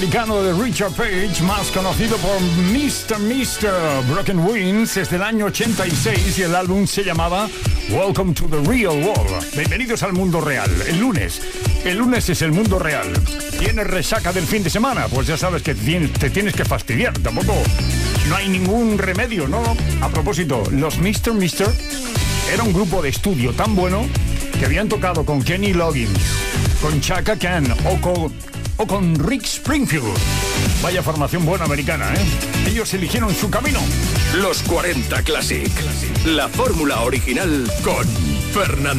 Americano de Richard Page, más conocido por Mr. Broken Wings, es del año 86 y el álbum se llamaba Welcome to the Real World. Bienvenidos al mundo real. El lunes es el mundo real. ¿Tienes resaca del fin de semana? Pues ya sabes que te tienes que fastidiar. Tampoco no hay ningún remedio, ¿no? A propósito, los Mr. era un grupo de estudio tan bueno que habían tocado con Kenny Loggins, con Chaka Khan o con Rick Springfield. Vaya formación buena americana, ¿eh? Ellos eligieron su camino. Los 40 Classic. La fórmula original con Fernando.